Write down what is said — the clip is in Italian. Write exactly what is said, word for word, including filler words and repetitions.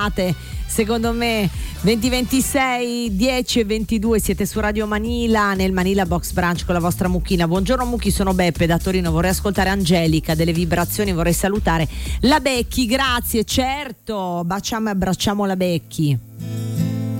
giornate, secondo me. venti ventisei, dieci e ventidue, siete su Radio Manila nel Manila Box Brunch con la vostra Mucchina. Buongiorno Mucchi, sono Beppe da Torino, vorrei ascoltare Angelica delle Vibrazioni, vorrei salutare la Becchi, grazie, certo, baciamo e abbracciamo la Becchi.